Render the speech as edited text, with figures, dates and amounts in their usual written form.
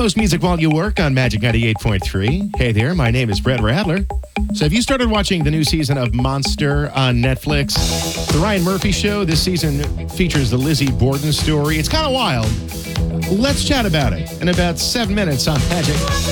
most music while you work on Magic 98.3. Hey there, my name is Brett Radler. So have you started watching the new season of Monster on Netflix? The Ryan Murphy Show this season features the Lizzie Borden story. It's kind of wild. Let's chat about it in about 7 minutes on Magic